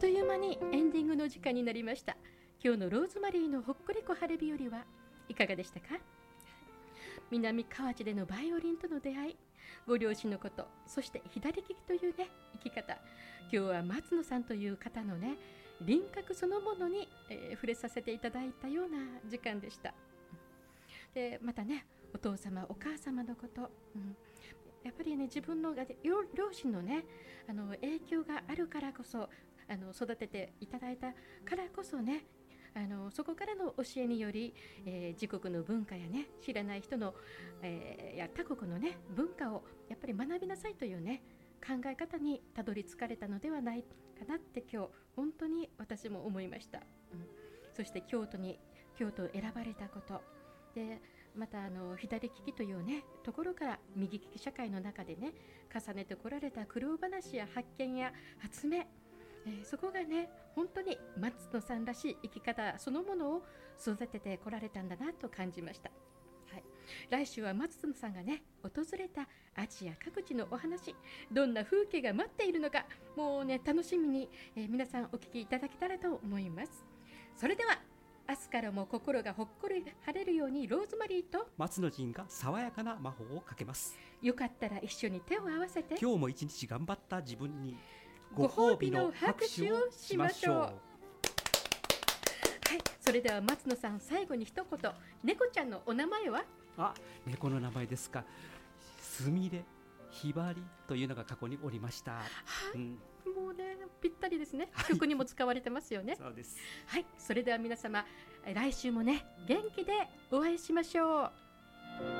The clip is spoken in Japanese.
という間にエンディングの時間になりました。今日のローズマリーのほっこりこ晴れ日和はいかがでしたか？南河内でのバイオリンとの出会い、ご両親のこと、そして左利きというね生き方、今日は松野さんという方のね輪郭そのものに、触れさせていただいたような時間でした。でまたねお父様お母様のこと、やっぱりね自分の両親のね影響があるからこそ育てていただいたからこそねそこからの教えにより、自国の文化やね知らない人の、や他国のね文化をやっぱり学びなさいというね考え方にたどり着かれたのではないかなって今日本当に私も思いました。そして京都を選ばれたことで、また左利きというねところから右利き社会の中でね重ねてこられた苦労話や発見や発明、そこがね本当に松野さんらしい生き方そのものを育ててこられたんだなと感じました。来週は松野さんがね訪れたアジア各地のお話、どんな風景が待っているのかもうね楽しみに、皆さんお聞きいただけたらと思います。それでは明日からも心がほっこり晴れるようにローズマリーと松野陣が爽やかな魔法をかけます。 よかったら一緒に手を合わせて今日も一日頑張った自分にご褒美の拍手をしましょう。はい、それでは松野さん最後に一言、猫ちゃんのお名前は？ 猫の名前ですか。すみれ、ひばりというのが過去におりました。 もうねぴったりですね。曲にも使われてますよね。 そうです。 はい、それでは皆様来週もね元気でお会いしましょう。